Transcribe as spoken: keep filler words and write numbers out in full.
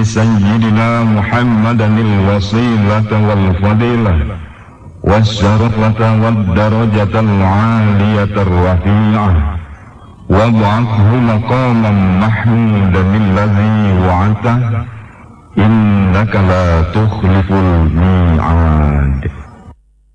سيدنا محمدا الوسيلة والفضيلة والشرفة والدرجة العالية الرفيعة وابعثه مقاما محمودا الذي وعدته إنك لا تخلف الميعاد.